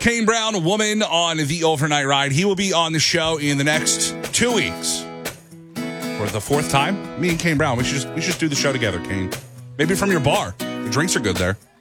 Kane Brown, a woman on the overnight ride. He will be on the show in the next 2 weeks. For the fourth time, me and Kane Brown, we should just do the show together, Kane. Maybe from your bar. The drinks are good there.